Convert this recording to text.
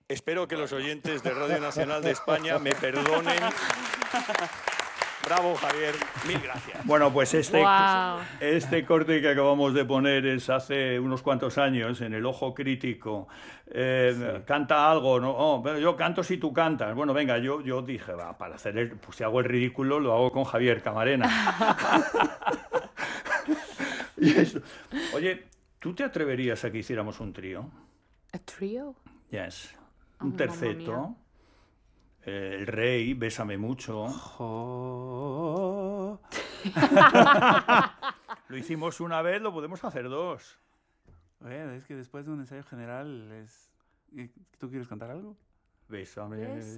Espero que los oyentes de Radio Nacional de España me perdonen. Bravo, Javier. Mil gracias. Bueno, pues Wow. este corte que acabamos de poner es hace unos cuantos años, en El Ojo Crítico. Canta algo, ¿no? Oh, pero yo canto si tú cantas. Bueno, venga, yo dije, va, para hacer pues si hago el ridículo, lo hago con Javier Camarena. Y eso. Oye, ¿tú te atreverías a que hiciéramos un trío? ¿A trio? Yes. Oh, Un mamma terceto. mía. El Rey, Bésame mucho. Oh. Lo hicimos una vez, lo podemos hacer dos. Bueno, es que después de un ensayo general es... ¿Tú quieres cantar algo? Bésame. Bésame.